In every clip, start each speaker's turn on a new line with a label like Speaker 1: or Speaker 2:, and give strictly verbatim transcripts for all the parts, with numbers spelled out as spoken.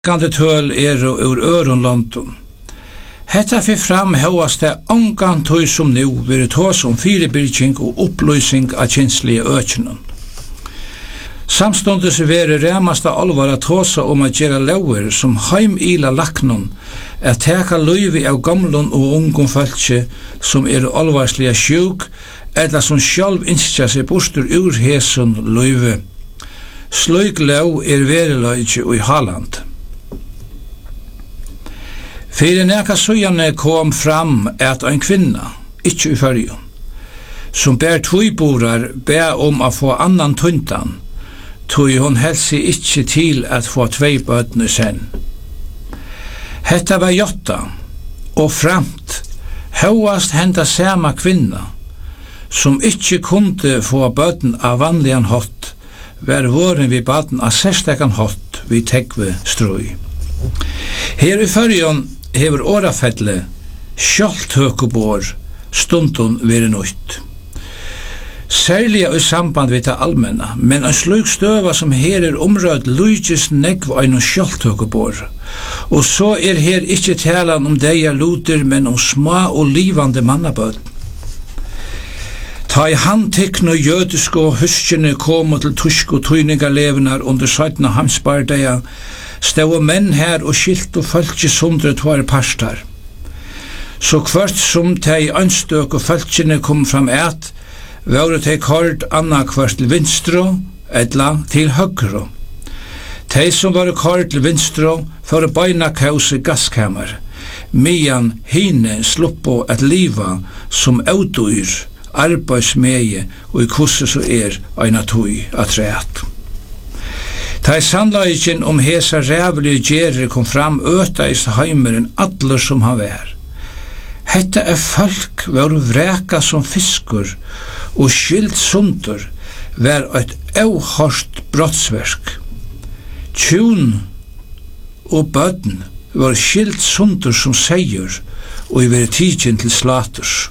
Speaker 1: tøl er ur øron London. Hetta fyrir fram hóast det ongan tøy som nu veri tås om fyrirbyrging og upplysing av kynslige økjennom. Samstundes veri remasta alvara tåsa om at gjera lauer som heimila laknon at teka løyvi av gamlun og ungum fölkje som er alvarslega sjuk eller som sjálv innskja seg bostur ur hesun løyvi. Sløyk lau er veriløyge og i Halland. Fyrir neka sujane kom fram at ein kvinna, ikkje i Føroyum, som ber tvoiborar ber om a få annan tuntan, tog hon helsi ikkje til at få tvei bøtne sen. Hetta var jotta, og framt, hóast henda sama kvinna, som ikkje kunde få bøtne av vanligan hot, var våren vi baden av særstekan hot vi tegve strøy. Her i Føroyum hever årafelle skjolthøkubor stundun veri nøyt. Særlig i samband við det almenna, men en slug støva som her er omrød lujtis negv ein skjolthøkubor. Og så er her ikkje talan om deia luter, men om smá og livande mannabød. Ta i handtekne jødiske og huskjene kom til tusk og tøyningarlevenar under søytna hamsbardeia, stau menn her og skilt og fölkje sundre tvare parstar. Så kvart som tei ønstøk og fölkjene kom fram et, var tei kord anna kvart til vinstro, edla til høgro. Tei som var kord til vinstro, for beina kause gaskammer, mian hine sluppo et liva som autoyr, arbeidsmeie og i kusse så er eina tøy at rett. Ta i sannleikin om hesa rævlige gjerir kom fram øta i heimeren allar som han var. Hetta er folk var vreka som fiskur og skilt sundur var eit auhorst brottsverk. Tjun og bødn var skilt sundur som seier og i veri tidsin til slaturs.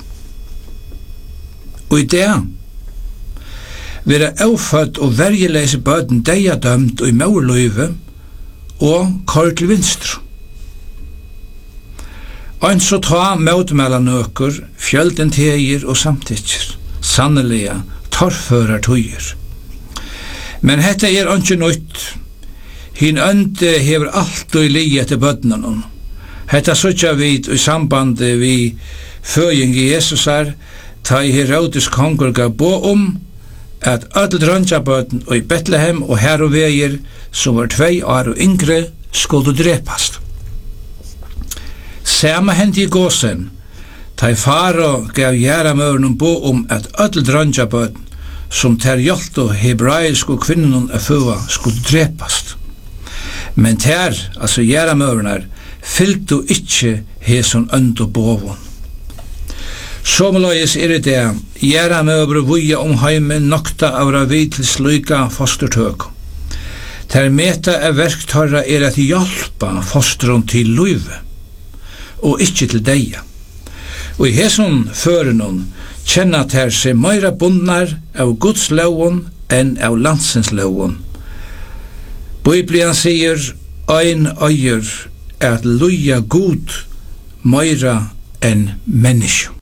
Speaker 1: Og i det vera aufødd og verjeleise bøden deia dømt og i maurløyve og kort til vinstru. Ein så ta møtmela nøkur, fjölden tegir og samtidsir, sannelega torførar tøyer. Men hetta er ikke nøyt. Hin ønde hever alt og li etter bødnanum. Hetta søtja vid i samband vi føying i Jesusar, ta i Herodes kongur gav bo om at öll drøntjabøten og i Betlehem og her og veier som var tvei år og yngre skulle drepast. Sama hendi i gåsen, ta i faro gav gjeramøren bo om at öll drøntjabøten som ter hjalt og hebraisk og kvinnen er føa skulle drepast. Men ter, altså gjeramørenar, fylgdu ikkje heson ønd og bovun. Somalages er det gjera med å vuja om heimen nokta avra vid til sluka fostertøk. Ter meta er verktøyra er at hjelpa fostron til luive, og ikkje til deia. Og i heson førenon kjenna ter seg meira bundnar av Guds lovon enn av landsens lovon. Biblian sier, ein øyer er at luja god meira enn menneske.